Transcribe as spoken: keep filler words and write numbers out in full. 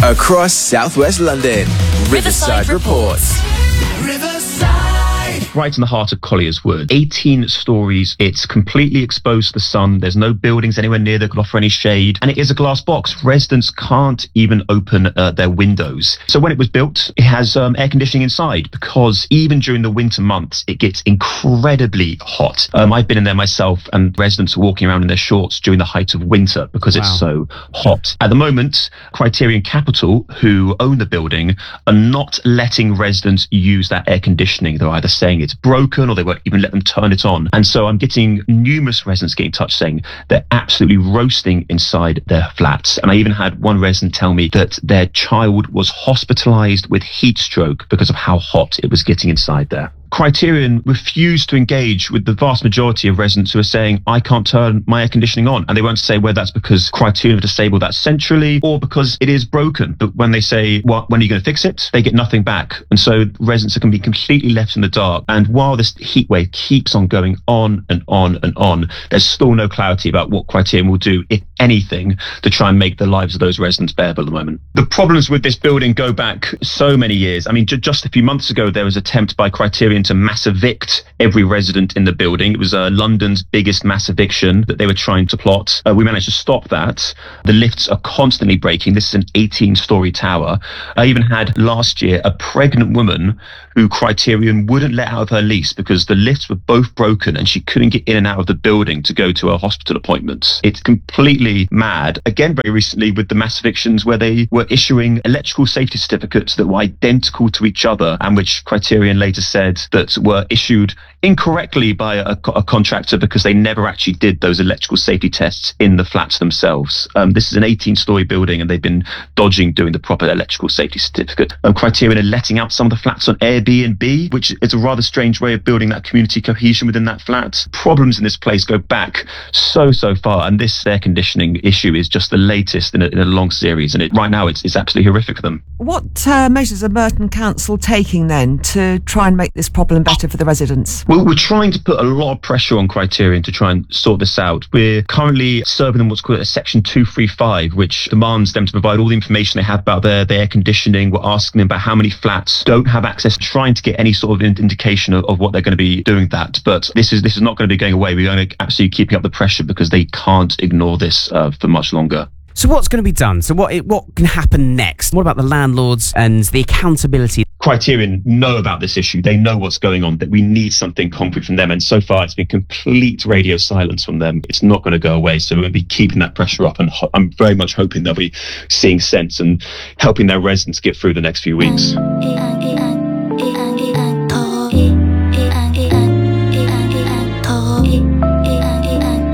Across southwest London, Riverside, Riverside reports. Right in the heart of Collier's Wood. eighteen stories. It's completely exposed to the sun. There's no buildings anywhere near that could offer any shade. And it is a glass box. Residents can't even open uh, their windows. So when it was built, it has um, air conditioning inside because even during the winter months, it gets incredibly hot. Um, I've been in there myself and residents are walking around in their shorts during the height of winter because wow. it's so hot. At the moment, Criterion Capital, who own the building, are not letting residents use that air conditioning. They're either saying it's broken or they won't even let them turn it on. And so I'm getting numerous residents getting in touch saying they're absolutely roasting inside their flats. And I even had one resident tell me that their child was hospitalized with heat stroke because of how hot it was getting inside there. Criterion refused to engage with the vast majority of residents who are saying, I can't turn my air conditioning on. And they won't say whether that's because Criterion have disabled that centrally or because it is broken. But when they say, well, when are you going to fix it? They get nothing back. And so residents are going to be completely left in the dark. And while this heat wave keeps on going on and on and on, there's still no clarity about what Criterion will do, if anything, to try and make the lives of those residents bearable at the moment. The problems with this building go back so many years. I mean, j- just a few months ago, there was an attempt by Criterion to mass evict every resident in the building. It was uh, London's biggest mass eviction that they were trying to plot. Uh, we managed to stop that. The lifts are constantly breaking. This is an eighteen-story tower. I even had last year a pregnant woman who Criterion wouldn't let out of her lease because the lifts were both broken and she couldn't get in and out of the building to go to her hospital appointments. It's completely mad. Again, very recently with the mass evictions where they were issuing electrical safety certificates that were identical to each other and which Criterion later said that were issued incorrectly by a, a contractor because they never actually did those electrical safety tests in the flats themselves. Um, this is an eighteen-story building and they've been dodging doing the proper electrical safety certificate. Um, Criterion are letting out some of the flats on Airbnb, which is a rather strange way of building that community cohesion within that flat. Problems in this place go back so, so far, and this air conditioning issue is just the latest in a, in a long series, and it, right now it's, it's absolutely horrific for them. What uh, measures are Merton Council taking then to try and make this problem better for the residents? Well, we're trying to put a lot of pressure on Criterion to try and sort this out. We're currently serving them what's called a Section two thirty-five, which demands them to provide all the information they have about their, their air conditioning. We're asking them about how many flats don't have access, trying to get any sort of indication of, of what they're going to be doing that. But this is this is not going to be going away. We're going to absolutely keeping up the pressure because they can't ignore this uh, for much longer. So what's going to be done? So what what can happen next? What about the landlords and the accountability? Criterion know about this issue. They know what's going on, that we need something concrete from them. And so far, it's been complete radio silence from them. It's not going to go away. So we're going to be keeping that pressure up. And ho- I'm very much hoping they'll be seeing sense and helping their residents get through the next few weeks.